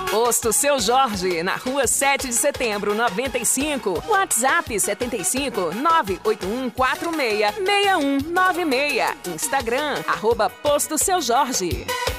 Posto Seu Jorge, na rua 7 de setembro, 95. WhatsApp 75 98146 6196. Instagram, @Posto Seu Jorge.